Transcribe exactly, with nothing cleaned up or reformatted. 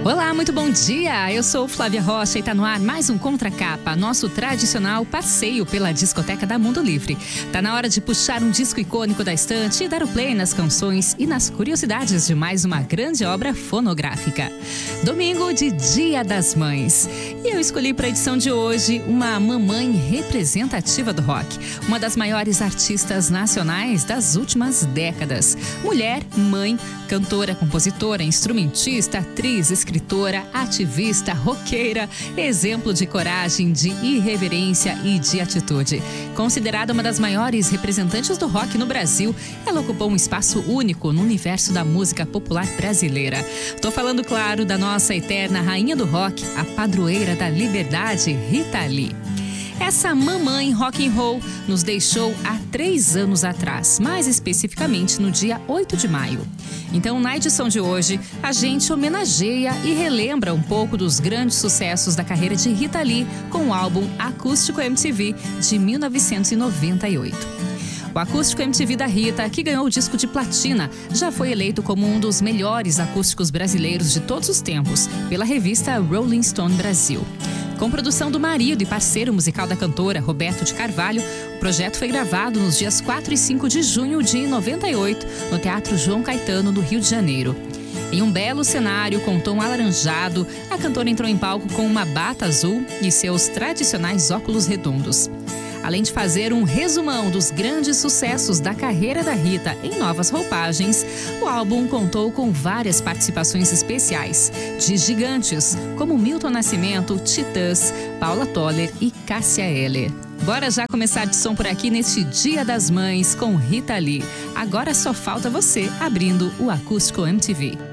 Olá, muito bom dia! Eu sou Flávia Rocha e tá no ar mais um Contra Capa, nosso tradicional passeio pela discoteca da Mundo Livre. Tá na hora de puxar um disco icônico da estante e dar o play nas canções e nas curiosidades de mais uma grande obra fonográfica. Domingo de Dia das Mães. E eu escolhi para a edição de hoje uma mamãe representativa do rock, uma das maiores artistas nacionais das últimas décadas. Mulher, mãe, cantora, compositora, instrumentista, atriz, escritora, ativista, roqueira, exemplo de coragem, de irreverência e de atitude. Considerada uma das maiores representantes do rock no Brasil, ela ocupou um espaço único no universo da música popular brasileira. Tô falando, claro, da nossa eterna rainha do rock, a padroeira da liberdade, Rita Lee. Essa mamãe rock and roll nos deixou há três anos atrás, mais especificamente no dia oito de maio. Então, na edição de hoje, a gente homenageia e relembra um pouco dos grandes sucessos da carreira de Rita Lee com o álbum Acústico M T V de mil novecentos e noventa e oito. O Acústico M T V da Rita, que ganhou o disco de platina, já foi eleito como um dos melhores acústicos brasileiros de todos os tempos pela revista Rolling Stone Brasil. Com produção do marido e parceiro musical da cantora, Roberto de Carvalho, o projeto foi gravado nos dias quatro e cinco de junho de noventa e oito, no Teatro João Caetano, no Rio de Janeiro. Em um belo cenário com tom alaranjado, a cantora entrou em palco com uma bata azul e seus tradicionais óculos redondos. Além de fazer um resumão dos grandes sucessos da carreira da Rita em novas roupagens, o álbum contou com várias participações especiais de gigantes como Milton Nascimento, Titãs, Paula Toller e Cássia Eller. Bora já começar de som por aqui neste Dia das Mães com Rita Lee. Agora só falta você abrindo o Acústico M T V.